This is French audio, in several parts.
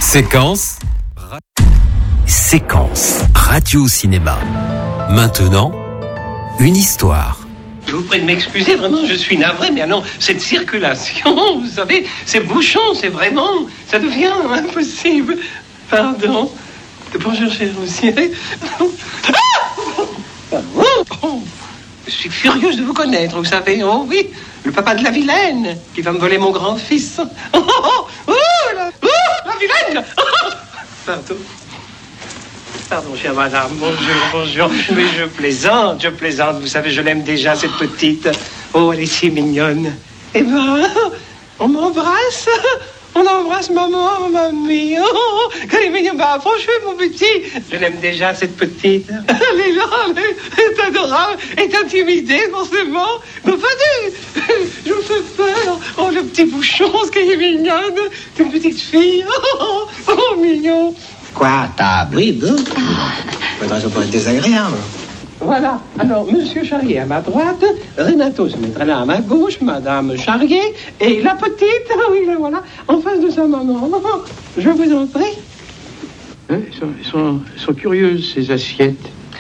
Séquence radio-cinéma. Maintenant, une histoire. Je vous prie de m'excuser, vraiment, je suis navré, mais non, cette circulation, vous savez, ces bouchons, c'est vraiment, ça devient impossible. Pardon. Bonjour, cher monsieur. Je suis furieuse de vous connaître, vous savez. Oh oui, le papa de la vilaine, qui va me voler mon grand-fils. La vilaine. Pardon. Pardon, chère madame. Bonjour. Mais je plaisante. Vous savez, je l'aime déjà, cette petite. Oh, elle est si mignonne. Eh ben, on m'embrasse. On embrasse maman, mamie. Oh, qu'elle est mignonne. Bah, franchement, mon petit. Je l'aime déjà, cette petite. Elle est là, elle est adorable. Elle est intimidée, forcément. Mais venez, je me fais peur. Oh, le petit bouchon, ce qu'elle est mignonne. C'est une petite fille. Oh, mignon. Quoi, ta bride? Pas de raison pour être désagréable. Voilà. Alors, Monsieur Charrier à ma droite, Renato se mettra là à ma gauche, Madame Charrier, et la petite, oui, là, voilà, en face de sa maman. Je vous en prie. Elles sont curieuses, ces assiettes.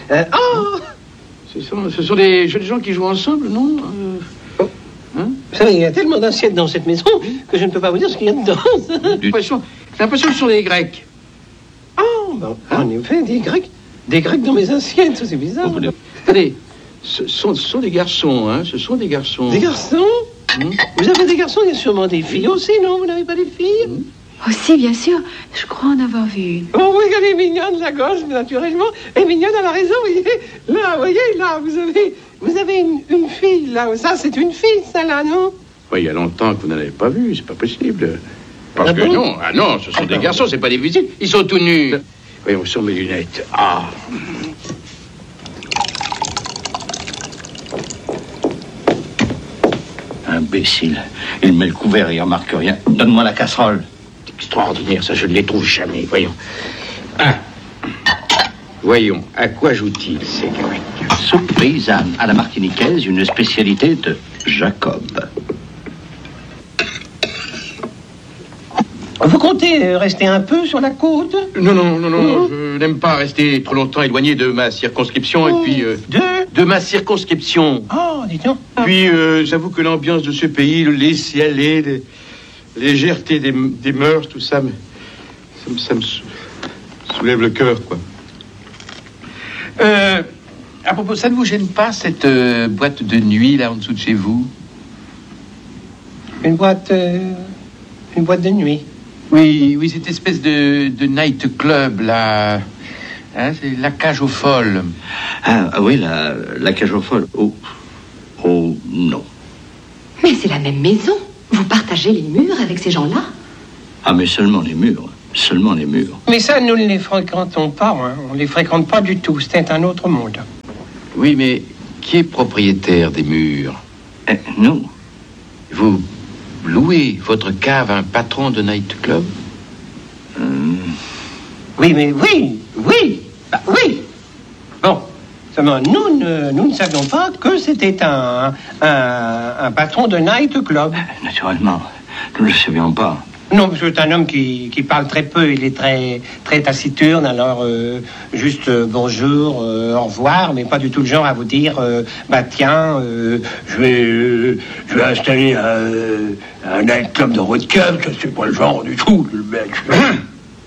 Ce sont des jeunes gens qui jouent ensemble, non Vous savez, il y a tellement d'assiettes dans cette maison que je ne peux pas vous dire ce qu'il y a dedans. J'ai l'impression que ce sont des Grecs. En effet, des Grecs dans mes assiettes, ça c'est bizarre. Attendez, ce sont des garçons, hein, ce sont des garçons. Des garçons Vous avez des garçons, il y a sûrement des filles aussi, non? Vous n'avez pas des filles Aussi, bien sûr. Je crois en avoir vu une. Oh oui, elle est mignonne, la gauche, naturellement. Elle est mignonne, elle a raison, vous voyez. Là, vous voyez, là, vous avez une fille, là. Ça, c'est une fille, ça, là, non? Oui, il y a longtemps que vous n'en avez pas vu, c'est pas possible. Parce que bon? non, ce sont des garçons, c'est pas des visites. Ils sont tout nus. Voyons, où sont mes lunettes? Imbécile. Il met le couvert et il remarque rien. Donne-moi la casserole. C'est extraordinaire, ça, je ne les trouve jamais. Voyons. Voyons, à quoi joue-t-il, ces Grecs? Soupe paysanne à la martiniquaise, une spécialité de Jacob. Vous comptez rester un peu sur la côte? Non, je n'aime pas rester trop longtemps éloigné de ma circonscription, et puis... De ma circonscription. Oh, dites-donc. Puis, j'avoue que l'ambiance de ce pays, le laisser-aller, la légèreté des mœurs, tout ça, ça me soulève le cœur, quoi. À propos, ça ne vous gêne pas, cette boîte de nuit, là, en dessous de chez vous? Une boîte de nuit. Oui, cette espèce de night club, là. Hein, c'est la cage aux folles. Ah oui, la cage aux folles. Oh, non. Mais c'est la même maison. Vous partagez les murs avec ces gens-là? Ah, mais seulement les murs. Seulement les murs. Mais ça, nous ne les fréquentons pas, hein. On ne les fréquente pas du tout. C'est un autre monde. Oui, mais qui est propriétaire des murs? Nous. Vous louez votre cave à un patron de nightclub? Oui, mais oui. Oui. Bon, seulement, nous ne savions pas que c'était un patron de nightclub. Naturellement, nous ne le savions pas. Non, parce que c'est un homme qui parle très peu, il est très, très taciturne, alors juste bonjour, au revoir, mais pas du tout le genre à vous dire, tiens, je vais installer un nightclub de road camp, ça c'est pas le genre du tout, le mec.